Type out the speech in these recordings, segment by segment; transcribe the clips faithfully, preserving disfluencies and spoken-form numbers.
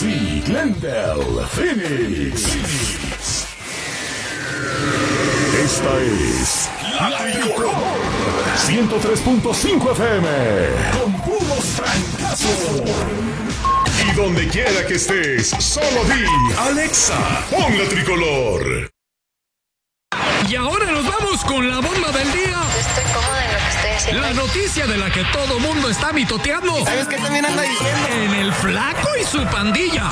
sí, Glendale, Phoenix. Phoenix. Esta es La Tricolor ciento tres punto cinco F M con puros francazos. Y donde quiera que estés, solo di Alexa, pon La Tricolor. Y ahora nos vamos con la bomba del día. Estoy cómoda en lo que estoy haciendo. La noticia de la que todo mundo está mitoteando. ¿Sabes qué también anda diciendo? En el Flaco y su pandilla.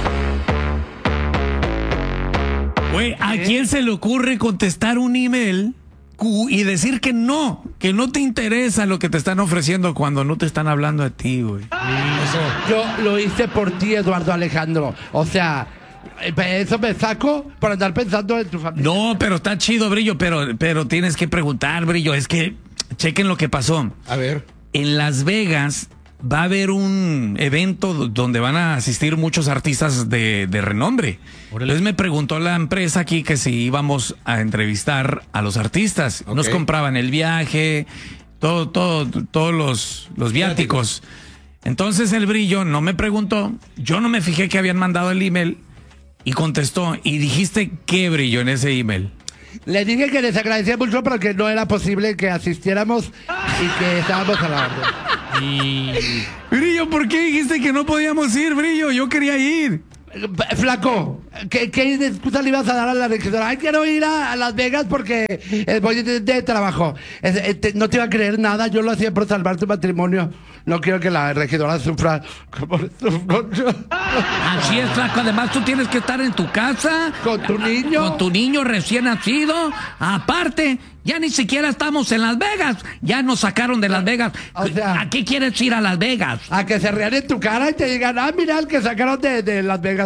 Güey, ¿a quién se le ocurre contestar un email y decir que no, que no te interesa lo que te están ofreciendo cuando no te están hablando a ti, güey? Yo lo hice por ti, Eduardo Alejandro. O sea, eso me saco por andar pensando en tu familia. No, pero está chido, Brillo, pero, pero tienes que preguntar, Brillo. Es que chequen lo que pasó. A ver. En Las Vegas va a haber un evento donde van a asistir muchos artistas de, de renombre. Órale. Entonces me preguntó la empresa aquí que si íbamos a entrevistar a los artistas. Okay. Nos compraban el viaje, todo, todo, todos los, los viáticos. Entonces el Brillo no me preguntó, yo no me fijé que habían mandado el email y contestó. ¿Y dijiste qué, Brillo, en ese email? Le dije que les agradecía mucho, pero que no era posible que asistiéramos y que estábamos a la orden. Y... Brillo, ¿por qué dijiste que no podíamos ir, Brillo? Yo quería ir. Flaco, ¿qué, qué excusa le ibas a dar a la regidora? Ay, quiero ir a, a Las Vegas porque eh, voy de, de trabajo. Es, eh, te, no te iba a creer nada, yo lo hacía por salvar tu matrimonio. No quiero que la regidora sufra como sufro yo. Así es, Flaco. Además, tú tienes que estar en tu casa. Con tu niño. Con tu niño recién nacido. Aparte, ya ni siquiera estamos en Las Vegas. Ya nos sacaron de Las Vegas. O sea, ¿a qué quieres ir a Las Vegas? A que se rían en tu cara y te digan, ah, mira el que sacaron de, de Las Vegas.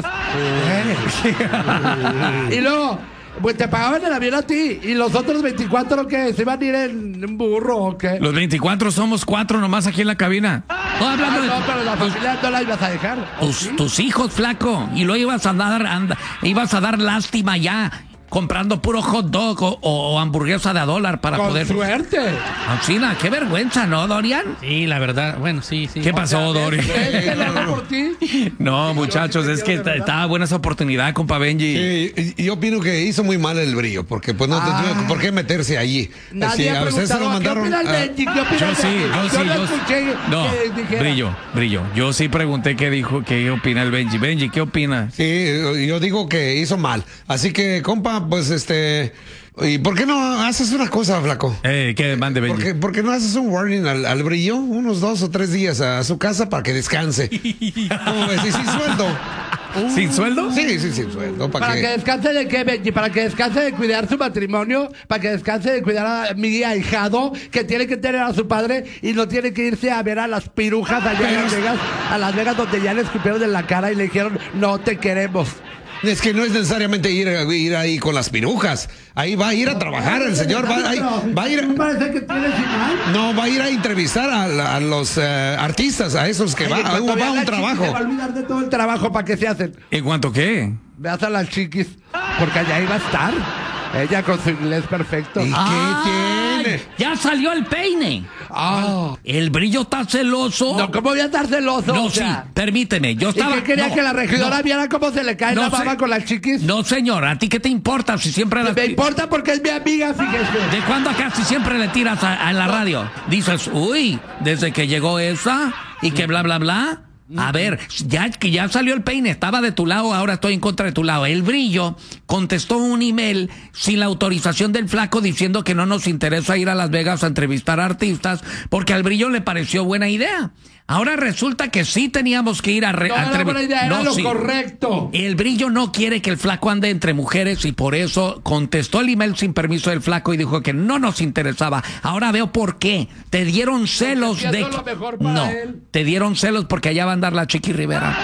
Y luego, pues te pagaban el avión a ti. ¿Y los otros veinticuatro que se iban a ir en un burro o qué? Los veinticuatro somos cuatro nomás aquí en la cabina. No, hablando ah, no, de... pero la familia no la ibas a dejar. Tus, ¿sí? tus hijos, Flaco. Y luego ibas a dar, anda, ibas a dar lástima ya, comprando puro hot dog o, o hamburguesa de a dólar para Con poder... suerte. Alcina, qué vergüenza, ¿no, Dorian? Sí, la verdad, bueno, sí, sí. ¿Qué pasó, Dorian? por ti? No, muchachos, es que estaba buena esa oportunidad, compa Benji. Sí, yo opino que hizo muy mal el Brillo, porque pues no Ah. tenía por qué meterse allí. Nadie Sí, ha a ustedes se lo preguntado, mandaron. ¿qué opina el Benji? ¿Qué opina Yo el sí, Benji? yo sí, no yo escuché No, que dijera. Brillo, Brillo. Yo sí pregunté qué dijo, qué opina el Benji. Benji, ¿qué opina? Sí, yo digo que hizo mal. Así que, compa, pues este... ¿Y por qué no haces una cosa, Flaco? Eh, ¿qué mande, Benji? ¿Por qué, por qué no haces un warning al, al Brillo? Unos dos o tres días a su casa para que descanse. ¿Cómo ves? Y sin sueldo. ¿Sin sueldo? Sí, sí, sin sueldo. ¿Para, ¿Para que descanse de qué, Benji? ¿Para que descanse de cuidar su matrimonio? ¿Para que descanse de cuidar a mi ahijado que tiene que tener a su padre y no tiene que irse a ver a las pirujas allá en Las Vegas? A Las Vegas donde ya le escupieron en la cara y le dijeron, no te queremos. Es que no es necesariamente ir, ir ahí con las pirujas. Ahí va a ir a trabajar el señor. Va, ahí, va a ir a, parece que tiene final. no, va a ir a entrevistar a, a los uh, artistas, a esos que va, va a un trabajo. Se va a olvidar de todo el trabajo para que se hacen. ¿En cuanto qué? Veas a las chiquis, porque allá iba a estar. Ella con su inglés perfecto. ¿Y ¡Ay! qué tiene? Ya salió el peine. Ah. El Brillo está celoso. No, ¿cómo voy a estar celoso? No, o sea, sí, permíteme. Yo ¿y estaba. qué quería no, que la regidora no, viera cómo se le cae no la sé. baba con las chiquis? No, señor, ¿a ti qué te importa si siempre las... Me importa porque es mi amiga, fíjese. ¿De cuándo acá si siempre le tiras a, a la radio? Dices, uy, desde que llegó esa y que bla, bla, bla. A ver, ya que ya salió el peine, estaba de tu lado, ahora estoy en contra de tu lado. El Brillo contestó un email sin la autorización del Flaco diciendo que no nos interesa ir a Las Vegas a entrevistar a artistas porque al Brillo le pareció buena idea. Ahora resulta que sí teníamos que ir a... Re No era buena idea, era no, lo sí. correcto. El Brillo no quiere que el Flaco ande entre mujeres y por eso contestó el email sin permiso del Flaco y dijo que no nos interesaba. Ahora veo por qué. Te dieron celos de... lo mejor para No, él. te dieron celos porque allá va a andar la Chiqui Rivera.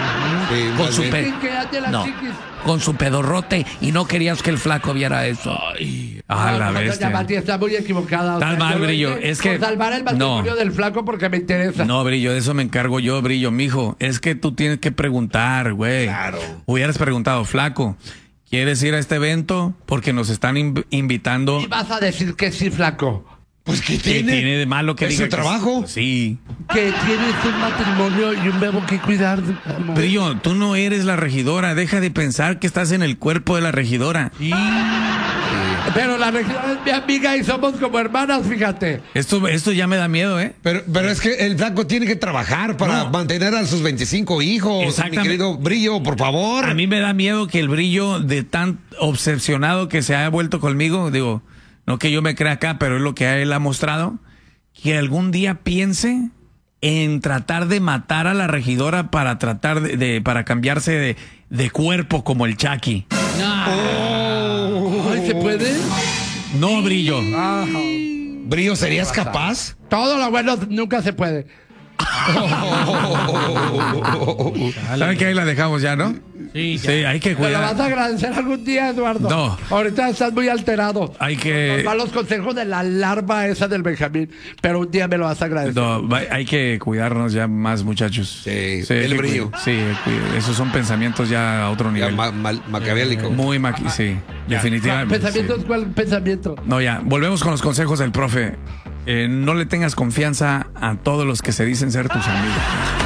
Sí, Con más su, bien. pe- Sí, quédate las no, chiquis. con su pedorrote y no querías que el Flaco viera eso. Ay, a No, la no, bestia. doña Mati está muy equivocada. o Está sea, mal, yo lo Brillo, hice es que- por salvar el matrimonio no. del Flaco porque me interesa. No, Brillo, de eso me encargo yo, Brillo, mijo. Es que tú tienes que preguntar, güey. Claro. Hubieras preguntado, Flaco, ¿quieres ir a este evento? Porque nos están inv- invitando. Y vas a decir que sí, Flaco. Pues ¿qué ¿Qué tiene? tiene de malo que ¿Es diga su que- trabajo? Sí. Que tienes un matrimonio y un bebo que cuidar. amor. Brillo, tú no eres la regidora. Deja de pensar que estás en el cuerpo de la regidora. Pero la regidora es mi amiga y somos como hermanas, fíjate. Esto, esto ya me da miedo, ¿eh? Pero, pero es que el flaco tiene que trabajar para No. mantener a sus veinticinco hijos. Mi Exactamente. querido Brillo, por favor. A mí me da miedo que el Brillo, de tan obsesionado que se haya vuelto conmigo, digo, no que yo me crea acá, pero es lo que él ha mostrado, que algún día piense en tratar de matar a la regidora para tratar de, de- para cambiarse de, de cuerpo como el Chucky. Ay, ¿se puede? No, Brillo. Brillo, ¿serías capaz? Todo lo bueno nunca se puede. ¿Saben que ahí la dejamos ya, no? Sí, Sí, hay que ¿Me lo vas a cuidar. agradecer algún día, Eduardo? No. Ahorita estás muy alterado. Hay que... Nos van los consejos de la larva esa del Benjamín, pero un día me lo vas a agradecer. No, va- hay que cuidarnos ya más, muchachos. Sí, hay el que Brillo. cuid- Sí, cuid- esos son pensamientos ya a otro Ya, nivel. ma- mal- maquiavélico. Muy maqui, sí, definitivamente. ¿Pensamientos? sí. ¿Cuál pensamiento? No, ya, volvemos con los consejos del profe. Eh, no le tengas confianza a todos los que se dicen ser tus amigos.